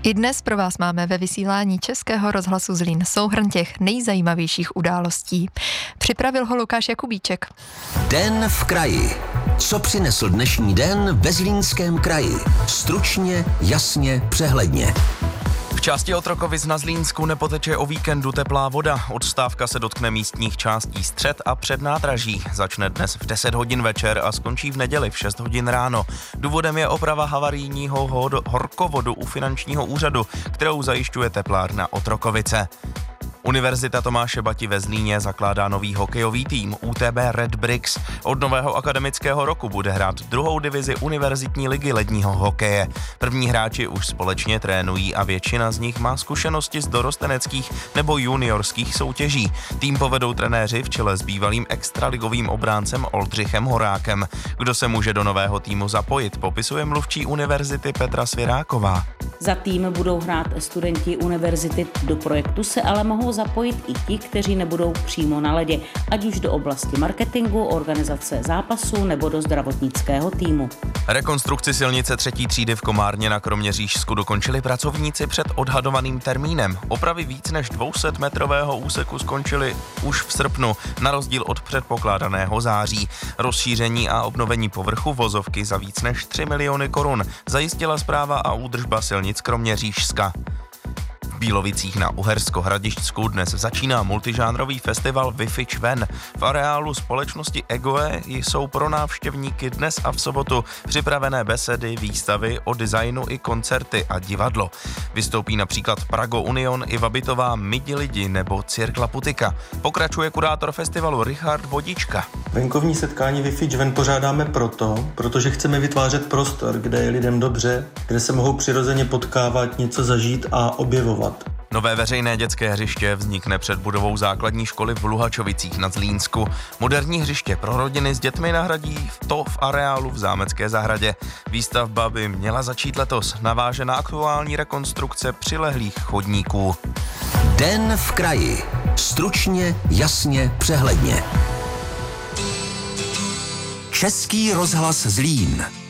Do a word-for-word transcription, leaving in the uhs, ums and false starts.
I dnes pro vás máme ve vysílání Českého rozhlasu Zlín souhrn těch nejzajímavějších událostí. Připravil ho Lukáš Jakubíček. Den v kraji. Co přinesl dnešní den ve Zlínském kraji? Stručně, jasně, přehledně. V části Otrokovic na Zlínsku nepoteče o víkendu teplá voda. Odstávka se dotkne místních částí Střed a Přednádraží. Začne dnes v deset hodin večer a skončí v neděli v šest hodin ráno. Důvodem je oprava havarijního horkovodu u finančního úřadu, kterou zajišťuje teplárna Otrokovice. Univerzita Tomáše Bati ve Zlíně zakládá nový hokejový tým U T B Red Bricks. Od nového akademického roku bude hrát druhou divizi univerzitní ligy ledního hokeje. První hráči už společně trénují a většina z nich má zkušenosti z dorosteneckých nebo juniorských soutěží. Tým povedou trenéři v čele s bývalým extraligovým obráncem Oldřichem Horákem. Kdo se může do nového týmu zapojit, popisuje mluvčí univerzity Petra Svěráková. Za tým budou hrát studenti univerzity, do projektu se ale mohou zapojit i ti, kteří nebudou přímo na ledě, ať už do oblasti marketingu, organizace zápasů nebo do zdravotnického týmu. Rekonstrukci silnice třetí třídy v Komárně na Kroměřížsku dokončili pracovníci před odhadovaným termínem. Opravy víc než dvě stě metrového úseku skončily už v srpnu, na rozdíl od předpokládaného září. Rozšíření a obnovení povrchu vozovky za víc než tři miliony korun zajistila správa a údržba silnic Kroměřížska. V Bílovicích na Uhersko-Hradišťsku dnes začíná multižánrový festival Wi-Fi Čven. V areálu společnosti Egoe jsou pro návštěvníky dnes a v sobotu připravené besedy, výstavy o designu i koncerty a divadlo. Vystoupí například Prago Union, Iva Bytová, Midi lidi nebo Cirkla Putika. Pokračuje kurátor festivalu Richard Vodička. Venkovní setkání Wi-Fi Čven pořádáme proto, protože chceme vytvářet prostor, kde je lidem dobře, kde se mohou přirozeně potkávat, něco zažít a objevovat. Nové veřejné dětské hřiště vznikne před budovou základní školy v Luhačovicích nad Zlínsku. Moderní hřiště pro rodiny s dětmi nahradí to v areálu v Zámecké zahradě. Výstavba by měla začít letos, naváže na aktuální rekonstrukce přilehlých chodníků. Den v kraji. Stručně, jasně, přehledně. Český rozhlas Zlín.